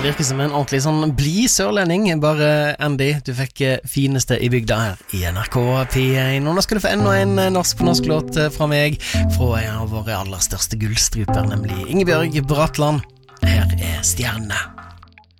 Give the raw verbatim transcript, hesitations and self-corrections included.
virker som en ordentlig sånn bli sørlending. Bare Andy, du fikk fineste i bygda her i N R K P én. Og nå skal du få enda en norsk på norsk låt fra meg, fra en av våre aller største gullstruper, nemlig Ingebjørg Bratland. Her er Stjerne.